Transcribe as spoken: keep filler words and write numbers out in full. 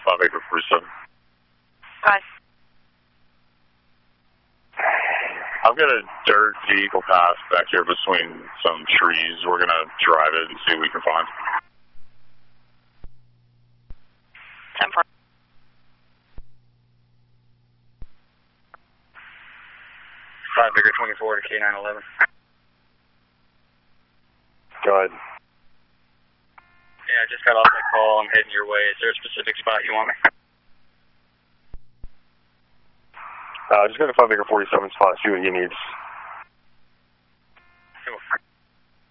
five acre forty-seven. Hi. I've got a dirt vehicle pass back here between some trees. We're going to drive it and see what we can find. ten four. five acre twenty-four to K nine eleven. Go ahead. Yeah, I just got off that call. I'm heading your way. Is there a specific spot you want me? Uh, just go to five acre forty-seven spot, see what he needs.